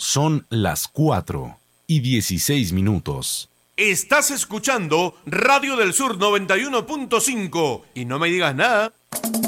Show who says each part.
Speaker 1: Son las 4:16.
Speaker 2: Estás escuchando Radio del Sur 91.5 y no me digas nada.